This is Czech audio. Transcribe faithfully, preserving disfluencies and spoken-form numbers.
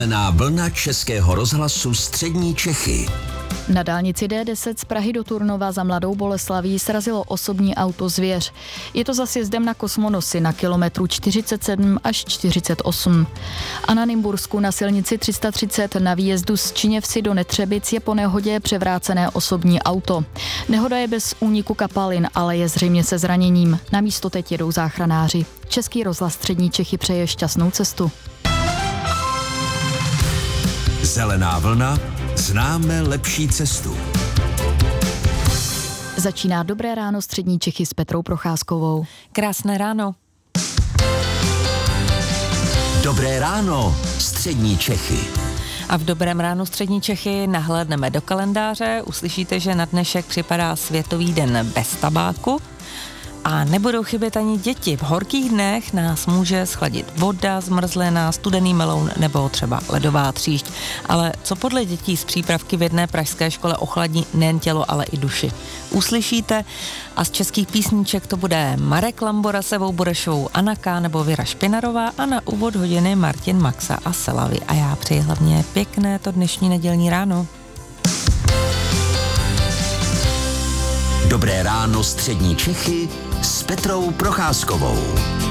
Na vlna Českého rozhlasu Střední Čechy. Na dálnici D deset z Prahy do Turnova za Mladou Boleslaví srazilo osobní auto Zvěř. Je to za sjezdem na Kosmonosy na kilometru čtyřicet sedm až čtyřicet osm. A na Nymbursku na silnici tři sta třicet na výjezdu z Činěvsi do Netřebic je po nehodě převrácené osobní auto. Nehoda je bez úniku kapalin, ale je zřejmě se zraněním. Na místo teď jedou záchranáři. Český rozhlas Střední Čechy přeje šťastnou cestu. Zelená vlna, známe lepší cestu. Začíná Dobré ráno Střední Čechy s Petrou Procházkovou. Krásné ráno. Dobré ráno Střední Čechy. A v Dobrém ránu Střední Čechy nahlédneme do kalendáře. Uslyšíte, že na dnešek připadá Světový den bez tabáku. A nebudou chybět ani děti. V horkých dnech nás může schladit voda, zmrzlina, studený meloun nebo třeba ledová tříšť. Ale co podle dětí z přípravky v jedné pražské škole ochladí nejen tělo, ale i duši? Uslyšíte. A z českých písniček to bude Marek Lambora, Sevou Burešovou, Anna K. nebo Věra Špinarová a na úvod hodiny Martin Maxa a Selavy. A já přeji hlavně pěkné to dnešní nedělní ráno. Dobré ráno Střední Čechy s Petrou Procházkovou.